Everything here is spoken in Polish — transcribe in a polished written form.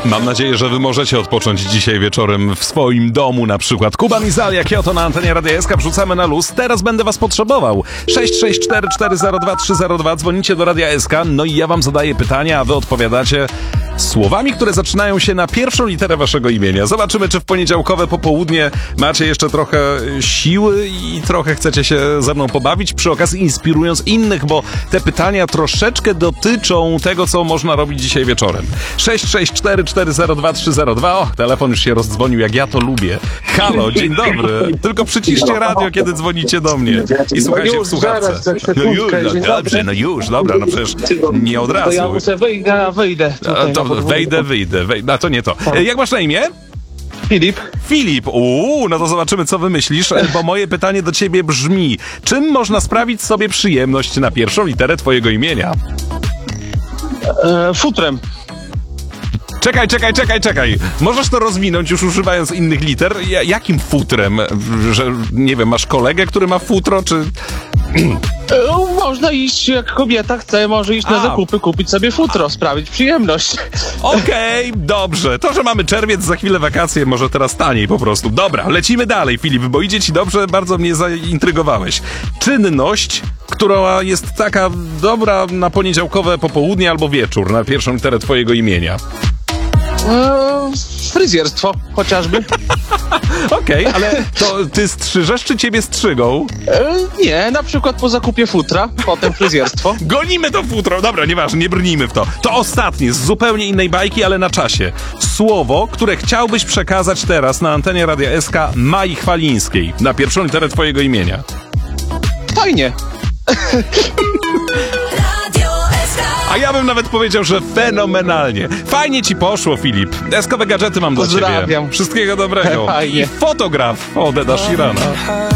Mam nadzieję, że wy możecie odpocząć dzisiaj wieczorem w swoim domu na przykład. Kuba Mizalia, Kyoto na antenie Radia SK. Wrzucamy na luz. Teraz będę was potrzebował. 664 402 302. Dzwonicie do Radia SK. No i ja wam zadaję pytania, a wy odpowiadacie słowami, które zaczynają się na pierwszą literę waszego imienia. Zobaczymy, czy w poniedziałkowe popołudnie macie jeszcze trochę siły i trochę chcecie się ze mną pobawić, przy okazji inspirując innych, bo te pytania troszeczkę dotyczą tego, co można robić dzisiaj wieczorem. 664 402 302. O, telefon już się rozdzwonił, jak ja to lubię. Halo, dzień dobry. Tylko przyciszcie radio, kiedy dzwonicie do mnie. I słuchajcie w słuchawce. No już, no dobrze, no już, dobra, no przecież nie od razu. To ja muszę wyjdę. To wyjdę. A to nie to. Jak masz na imię? Filip. No to zobaczymy, co wymyślisz, bo moje pytanie do ciebie brzmi: czym można sprawić sobie przyjemność na pierwszą literę twojego imienia? Futrem. Czekaj. Możesz to rozwinąć już używając innych liter? Jakim futrem? Że, nie wiem, masz kolegę, który ma futro, czy... Można iść, jak kobieta chce, może iść na zakupy, kupić sobie futro, sprawić przyjemność. Okej, dobrze. To, że mamy czerwiec, za chwilę wakacje, może teraz taniej po prostu. Dobra, lecimy dalej, Filip, bo idzie ci dobrze, bardzo mnie zaintrygowałeś. Czynność, która jest taka dobra na poniedziałkowe popołudnie albo wieczór, na pierwszą literę twojego imienia. Fryzjerstwo chociażby. Okej, ale to ty strzyżesz, czy ciebie strzygą? Nie, na przykład po zakupie futra, potem fryzjerstwo. Gonimy to futro. Dobra, nieważne, nie brnijmy w to. To ostatnie, z zupełnie innej bajki, ale na czasie. Słowo, które chciałbyś przekazać teraz na antenie Radia SK Mai Chwalińskiej, na pierwszą literę twojego imienia. Fajnie. A ja bym nawet powiedział, że fenomenalnie. Fajnie ci poszło, Filip. Eskowe gadżety mam dla ciebie. Pozdrawiam. Wszystkiego dobrego. Fajnie. I fotograf od Eda Sheerana.